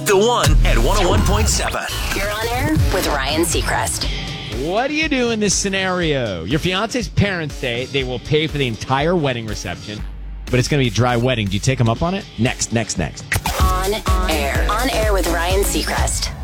The One at 101.7. You're on air with Ryan Seacrest. What do you do in this scenario? Your fiance's parents say they will pay for the entire wedding reception, but it's going to be a dry wedding. Do you take them up on it? Next. On air with Ryan Seacrest.